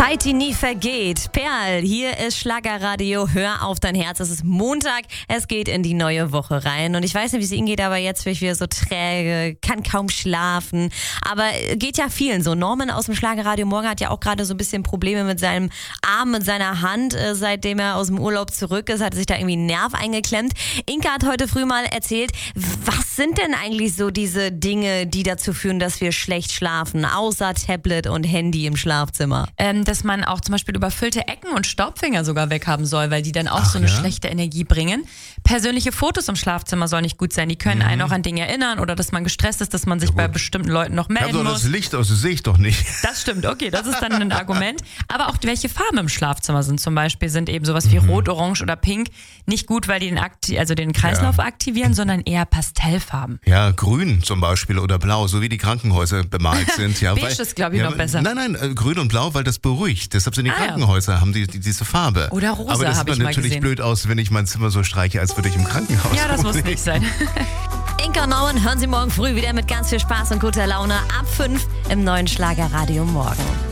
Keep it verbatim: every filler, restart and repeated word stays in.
Zeit, die nie vergeht. Perl, hier ist Schlagerradio. Hör auf dein Herz. Es ist Montag. Es geht in die neue Woche rein. Und ich weiß nicht, wie es Ihnen geht, aber jetzt bin ich wieder so träge, kann kaum schlafen. Aber geht ja vielen so. Norman aus dem Schlagerradio Morgen hat ja auch gerade so ein bisschen Probleme mit seinem Arm, mit seiner Hand. Seitdem er aus dem Urlaub zurück ist, hat er sich da irgendwie einen Nerv eingeklemmt. Inka hat heute früh mal erzählt, was sind denn eigentlich so diese Dinge, die dazu führen, dass wir schlecht schlafen, außer Tablet und Handy im Schlafzimmer? Ähm, dass man auch zum Beispiel überfüllte Ecken und Staubfinger sogar weghaben soll, weil die dann auch Ach, so eine ja? schlechte Energie bringen. Persönliche Fotos im Schlafzimmer sollen nicht gut sein. Die können Mhm. einen auch an Dinge erinnern oder dass man gestresst ist, dass man sich Ja, bei gut. bestimmten Leuten noch Ich hab melden doch muss. das Licht aus, das sehe ich doch nicht. Das stimmt, okay, das ist dann ein Argument. Aber auch welche Farben im Schlafzimmer sind zum Beispiel, sind eben sowas wie Mhm. Rot, Orange oder Pink nicht gut, weil die den, Akti- also den Kreislauf Ja. aktivieren, sondern eher Pastellfarben. Ja, grün zum Beispiel oder blau, so wie die Krankenhäuser bemalt sind. Ja, Beige weil, ist, glaub ich, ja, noch besser. Nein, nein, äh, grün und blau, weil das beruhigt. Deshalb sind die Ah, ja. Krankenhäuser, haben die, die diese Farbe. Oder rosa, Aber das hab sieht ich dann mal natürlich gesehen. blöd aus, wenn ich mein Zimmer so streiche, als würde ich im Krankenhaus Ja, das muss wohnen. nicht sein. Inka und Norman hören Sie morgen früh wieder mit ganz viel Spaß und guter Laune ab fünf im neuen Schlagerradio Morgen.